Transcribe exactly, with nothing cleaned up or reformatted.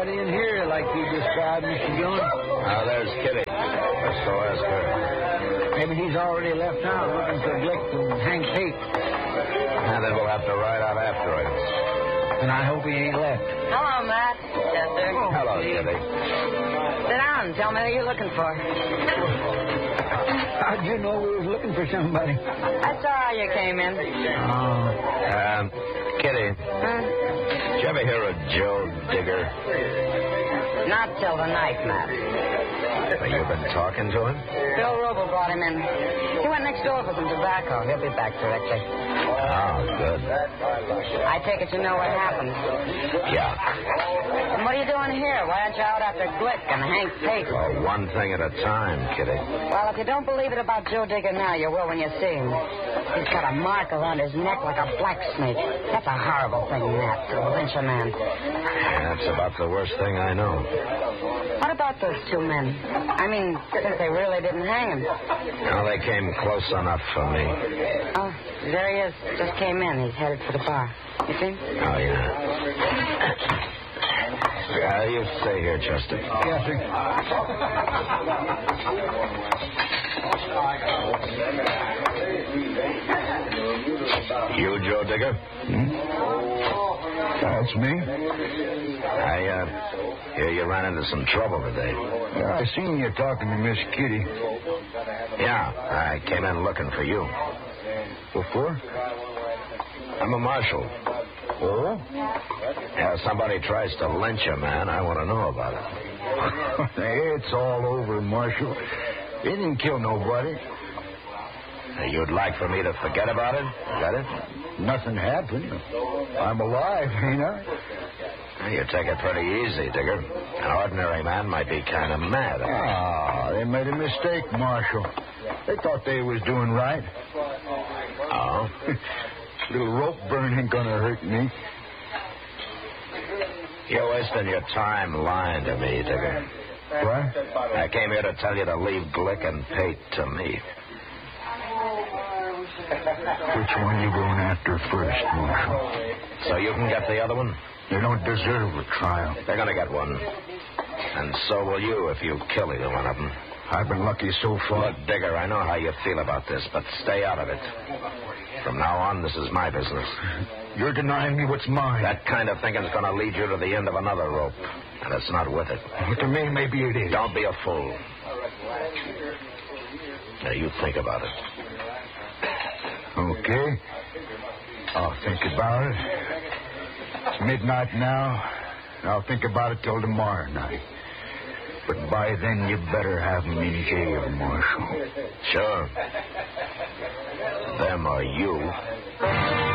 anybody in here like you described, Mister Jones. Now, there's Kitty. Let's go ask her. Maybe he's already left town looking for Glick and Hank Tate. And then we'll have to ride out after him. And I hope he ain't left. Hello, Matt. Chester. Oh, hello, Kitty. Sit down. Tell me who you're looking for. How'd you know we was looking for somebody? I saw how you came in. Oh. Um, Kitty, Huh? did you ever hear of Joe Digger? Not till the night, Matt. Have you been talking to him? Bill Roble brought him in. He went next door for some tobacco. He'll be back directly. Oh, good. I take it you know what happened. Yeah. And what are you doing here? Why aren't you out after Glick and Hank Tate? Well, one thing at a time, Kitty. Well, if you don't believe it about Joe Digger now, you will when you see him. He's got a mark around his neck like a black snake. That's a horrible thing, Matt, to lynch a man. That's about the worst thing I know. What about those two men? I mean, since they really didn't hang him. Well, they came close enough for me. Oh, there he is. Just came in. He's headed for the bar. You see? Oh, yeah. Uh, you stay here, Chester. Yes, sir. You, Joe Digger? Hmm? That's me. I, uh, hear you ran into some trouble today. Yeah, I seen you talking to Miss Kitty. Yeah, I came in looking for you. What for? I'm a marshal. Oh? Yeah, somebody tries to lynch a man, I want to know about it. It's all over, Marshal. They didn't kill nobody. You'd like for me to forget about it? Is that it? Nothing happened. I'm alive, ain't I? Well, you take it pretty easy, Digger. An ordinary man might be kind of mad. Ah, they made a mistake, Marshal. They thought they was doing right. Oh? Little rope burn ain't gonna hurt me. You're wasting your time lying to me, Digger. What? I came here to tell you to leave Glick and Pate to me. Which one you going after first, Marshal? So you can get the other one? They don't deserve a trial. They're going to get one. And so will you if you kill either one of them. I've been lucky so far. Look, Digger, I know how you feel about this, but stay out of it. From now on, this is my business. You're denying me what's mine. That kind of thinking's going to lead you to the end of another rope, and it's not worth it. But to me, maybe it is. Don't be a fool. Now, you think about it. Okay. I'll think about it. It's midnight now. I'll think about it till tomorrow night. But by then, you better have me in jail, Marshal. Sure. Them or you.